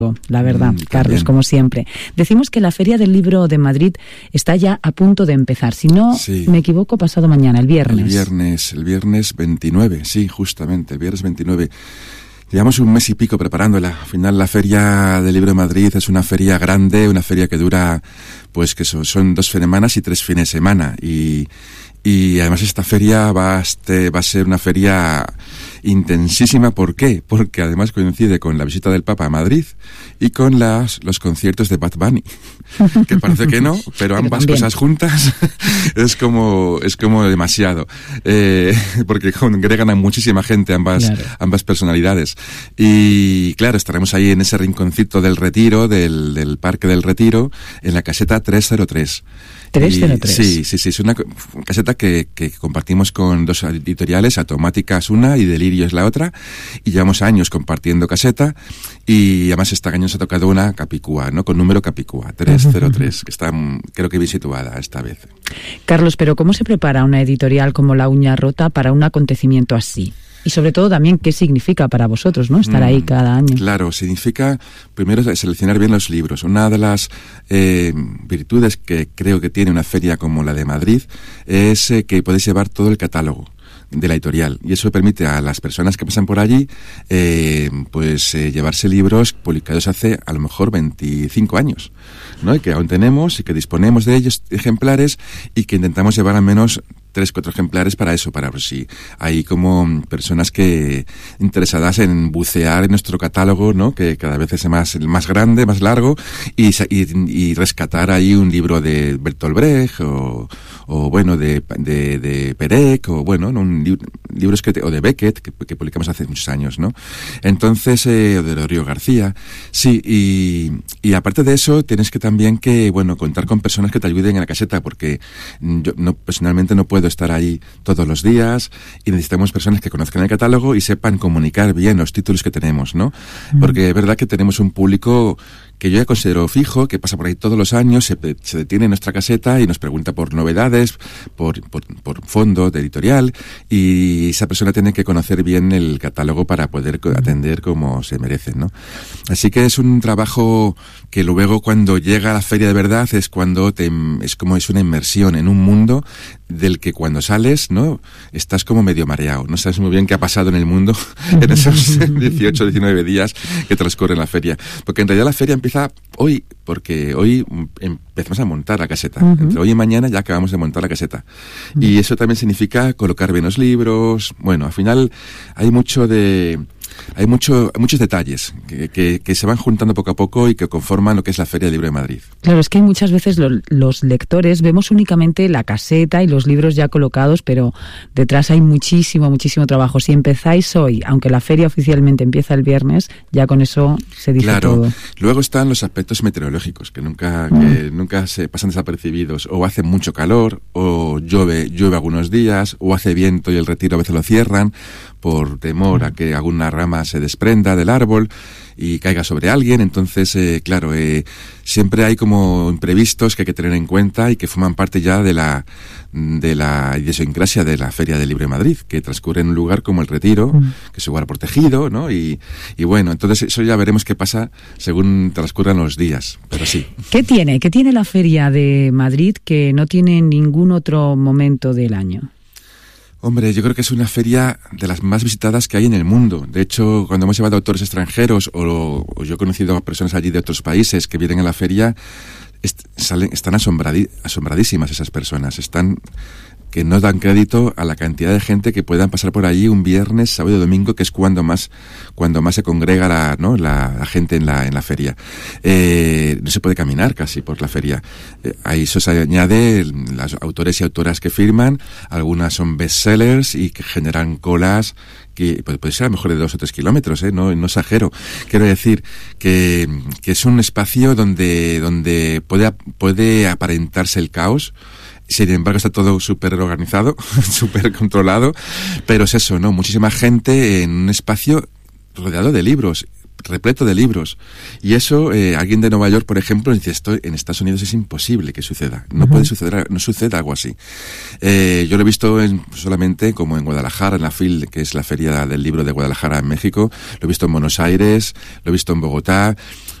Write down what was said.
La verdad, Carlos, como siempre. Decimos que la Feria del Libro de Madrid está ya a punto de empezar. Si no me equivoco, pasado mañana, el viernes. El viernes 29, sí, justamente, el viernes 29. Llevamos un mes y pico preparándola. Al final, la Feria del Libro de Madrid es una feria grande, una feria que dura, pues que son 2 semanas y 3 fines de semana. Y además esta feria va a ser una feria intensísima. ¿Por qué? Porque además coincide con la visita del Papa a Madrid y con los conciertos de Bad Bunny. Que parece que no, pero ambas cosas juntas es como demasiado. Porque congregan a muchísima gente ambas personalidades. Y claro, estaremos ahí en ese rinconcito del Retiro, del Parque del Retiro, en la caseta 303. 303. Sí, es una caseta que compartimos con 2 editoriales, Automática es una y Delirio es la otra, y llevamos años compartiendo caseta, y además este año se ha tocado una Capicúa, ¿no? Con número Capicúa, 303, que está, creo que bien situada esta vez. Carlos, pero ¿cómo se prepara una editorial como La Uña Rota para un acontecimiento así? Y sobre todo también, ¿qué significa para vosotros, no? Estar ahí cada año. Claro, significa, primero, seleccionar bien los libros. Una de las virtudes que creo que tiene una feria como la de Madrid es que podéis llevar todo el catálogo de la editorial, y eso permite a las personas que pasan por allí llevarse libros publicados hace a lo mejor 25 años, ¿no? Y que aún tenemos y que disponemos de ellos ejemplares, y que intentamos llevar al menos 3-4 ejemplares para eso, para ver si hay como personas que interesadas en bucear en nuestro catálogo, ¿no? Que cada vez es más grande, más largo, y rescatar ahí un libro de Bertolt Brecht o bueno, de Perec, o bueno, ¿no? Libros o de Beckett que publicamos hace muchos años, ¿no? Entonces, o de Río García, sí, y aparte de eso tienes que también contar con personas que te ayuden en la caseta, porque yo personalmente no puedo estar ahí todos los días, y necesitamos personas que conozcan el catálogo y sepan comunicar bien los títulos que tenemos, ¿no? Porque es verdad que tenemos un público que yo ya considero fijo, que pasa por ahí todos los años, se detiene en nuestra caseta y nos pregunta por novedades, por fondo de editorial, y esa persona tiene que conocer bien el catálogo para poder atender como se merece, ¿no? Así que es un trabajo que luego, cuando llega a la feria de verdad, es cuando es una inmersión en un mundo del que cuando sales, ¿no? Estás como medio mareado, no sabes muy bien qué ha pasado en el mundo en esos 18, 19 días que transcurren la feria. Porque en realidad la feria empieza hoy, porque hoy empezamos a montar la caseta. Entre hoy y mañana ya acabamos de montar la caseta. Y eso también significa colocar bien los libros. Bueno, al final hay muchos detalles que se van juntando poco a poco y que conforman lo que es la Feria del Libro de Madrid. Claro, es que muchas veces los lectores vemos únicamente la caseta y los libros ya colocados, pero detrás hay muchísimo trabajo. Si empezáis hoy, aunque la feria oficialmente empieza el viernes, ya con eso se dice todo. Claro, luego están los aspectos meteorológicos que nunca se pasan desapercibidos. O hace mucho calor, o llueve algunos días, o hace viento y el Retiro a veces lo cierran por temor a que alguna rama se desprenda del árbol y caiga sobre alguien. Entonces, siempre hay como imprevistos que hay que tener en cuenta y que forman parte ya de la idiosincrasia de la Feria del Libro de Madrid, que transcurre en un lugar como el Retiro, que es un lugar protegido, ¿no? Y bueno, entonces eso ya veremos qué pasa según transcurran los días, pero sí. ¿Qué tiene la Feria de Madrid que no tiene en ningún otro momento del año? Hombre, yo creo que es una feria de las más visitadas que hay en el mundo. De hecho, cuando hemos llevado autores extranjeros, o yo he conocido a personas allí de otros países que vienen a la feria, están asombradísimas esas personas. Que no dan crédito a la cantidad de gente que puedan pasar por allí un viernes, sábado y domingo, que es cuando más se congrega la gente en la feria. No se puede caminar casi por la feria. A eso se añade los autores y autoras que firman. Algunas son bestsellers y que generan colas que puede ser a lo mejor de 2 o 3 kilómetros, no exagero. Quiero decir que es un espacio donde puede aparentarse el caos. Sin embargo, está todo súper organizado, súper controlado, pero es eso, ¿no? Muchísima gente en un espacio rodeado de libros, repleto de libros. Y eso, alguien de Nueva York, por ejemplo, dice, esto en Estados Unidos es imposible que suceda. No puede suceder, no sucede algo así. Yo lo he visto solamente como en Guadalajara, en la FIL, que es la Feria del Libro de Guadalajara en México. Lo he visto en Buenos Aires, lo he visto en Bogotá.